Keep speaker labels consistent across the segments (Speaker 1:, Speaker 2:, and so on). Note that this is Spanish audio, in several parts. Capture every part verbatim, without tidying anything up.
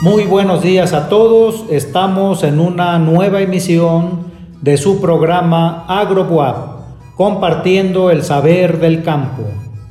Speaker 1: Muy buenos días a todos, estamos en una nueva emisión de su programa AgroBuap, compartiendo el saber del campo.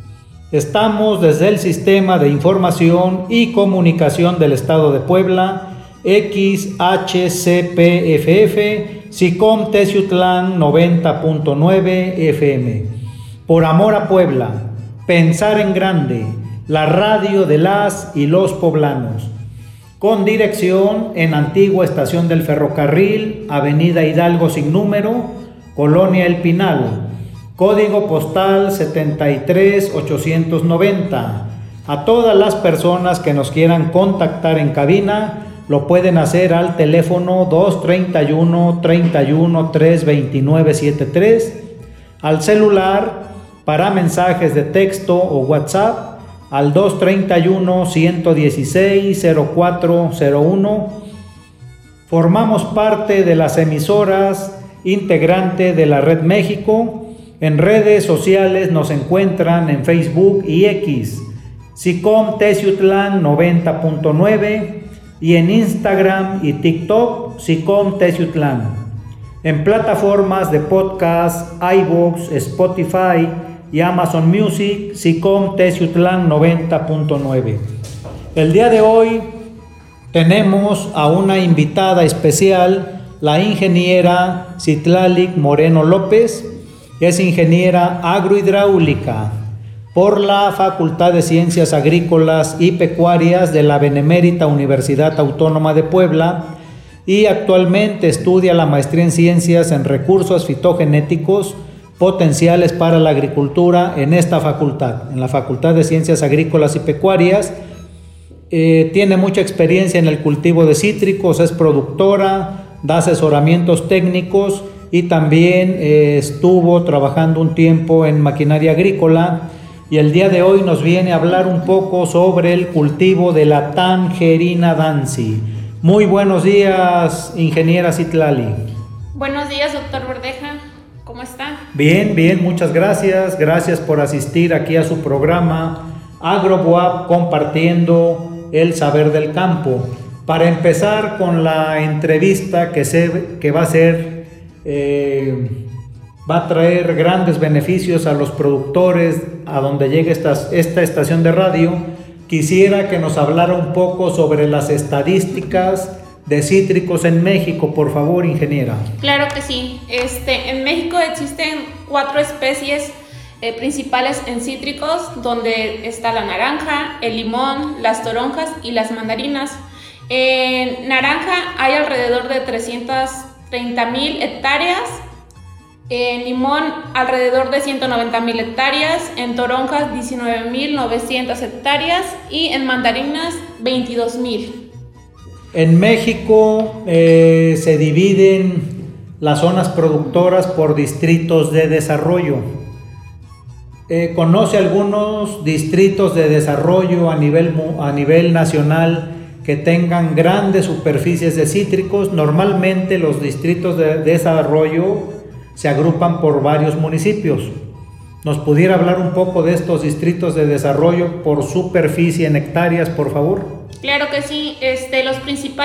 Speaker 1: Estamos desde el Sistema de Información y Comunicación del Estado de Puebla, X H C P F F, SICOM Teciutlán noventa punto nueve F M. Por amor a Puebla, pensar en grande, la radio de las y los poblanos. Con dirección en Antigua Estación del Ferrocarril, Avenida Hidalgo sin número, Colonia El Pinal, código postal setenta y tres ochocientos noventa. A todas las personas que nos quieran contactar en cabina, lo pueden hacer al teléfono dos treinta y uno, treinta y uno, tres veintinueve setenta y tres, al celular para mensajes de texto o WhatsApp, al dos treinta y uno, ciento dieciséis, cero cuatro cero uno. Formamos parte de las emisoras integrante de la Red México. En redes sociales nos encuentran en Facebook y X, SICOM Teciutlán noventa punto nueve, y en Instagram y TikTok, SICOM Teciutlán. En plataformas de podcast, iVoox, Spotify y Amazon Music, SICOM Teciutlán noventa punto nueve. El día de hoy tenemos a una invitada especial, la ingeniera Citlali Moreno López. Es ingeniera agrohidráulica por la Facultad de Ciencias Agrícolas y Pecuarias de la Benemérita Universidad Autónoma de Puebla y actualmente estudia la maestría en Ciencias en Recursos Fitogenéticos Potenciales para la Agricultura en esta facultad, en la Facultad de Ciencias Agrícolas y Pecuarias. Eh, tiene mucha experiencia en el cultivo de cítricos, es productora, da asesoramientos técnicos y también eh, estuvo trabajando un tiempo en maquinaria agrícola, y el día de hoy nos viene a hablar un poco sobre el cultivo de la Tangerina Dancy. Muy buenos días, ingeniera Citlali.
Speaker 2: Buenos días, doctor Verdeja. ¿Cómo está?
Speaker 1: Bien, bien, muchas gracias. Gracias por asistir aquí a su programa AgroBuap, compartiendo el saber del campo. Para empezar con la entrevista que, se, que va a ser, eh, va a traer grandes beneficios a los productores a donde llegue esta, esta estación de radio, quisiera que nos hablara un poco sobre las estadísticas de cítricos en México, por favor, ingeniera.
Speaker 2: Claro que sí. Este, en México existen cuatro especies eh, principales en cítricos, donde está la naranja, el limón, las toronjas y las mandarinas. En naranja hay alrededor de trescientas treinta mil hectáreas, en limón alrededor de ciento noventa mil hectáreas, en toronjas diecinueve mil novecientas hectáreas y en mandarinas veintidós mil.
Speaker 1: En México eh, se dividen las zonas productoras por distritos de desarrollo. Eh, ¿Conoce algunos distritos de desarrollo a nivel, a nivel nacional que tengan grandes superficies de cítricos? Normalmente los distritos de desarrollo se agrupan por varios municipios. ¿Nos pudiera hablar un poco de estos distritos de desarrollo por superficie en hectáreas, por favor?
Speaker 2: Claro que sí. Este, los principales